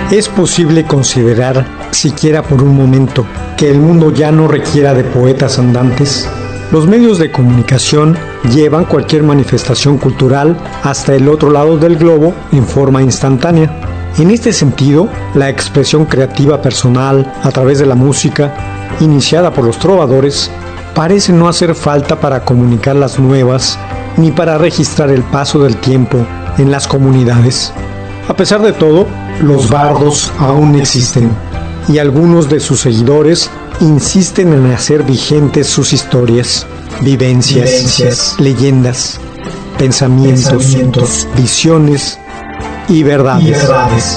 ¿Es posible considerar, siquiera por un momento, que el mundo ya no requiera de poetas andantes? Los medios de comunicación llevan cualquier manifestación cultural hasta el otro lado del globo en forma instantánea. En este sentido, la expresión creativa personal a través de la música, iniciada por los trovadores, parece no hacer falta para comunicar las nuevas ni para registrar el paso del tiempo en las comunidades. A pesar de todo, los bardos aún existen y algunos de sus seguidores insisten en hacer vigentes sus historias, vivencias, leyendas, pensamientos, visiones y verdades.